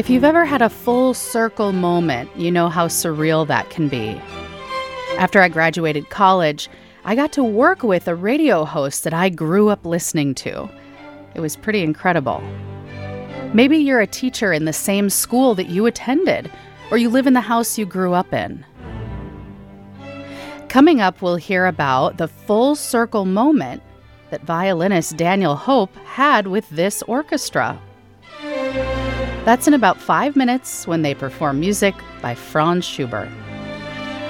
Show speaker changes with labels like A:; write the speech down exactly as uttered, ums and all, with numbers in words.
A: If you've ever had a full circle moment, you know how surreal that can be. After I graduated college, I got to work with a radio host that I grew up listening to. It was pretty incredible. Maybe you're a teacher in the same school that you attended, or you live in the house you grew up in. Coming up, we'll hear about the full circle moment that violinist Daniel Hope had with this orchestra. That's in about five minutes when they perform music by Franz Schubert.